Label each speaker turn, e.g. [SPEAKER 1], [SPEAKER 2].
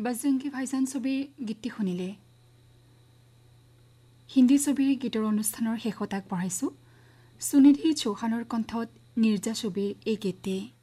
[SPEAKER 1] বজৰংগী ভাইজান ছবিৰ গীতটি শুনিলে হিন্দী ছবিৰ গীতৰ অনুষ্ঠানৰ শেষত আগবঢ়াইছোঁ সুনিধি চৌহানৰ কণ্ঠত নিৰ্জা ছবিৰ এই গীতটি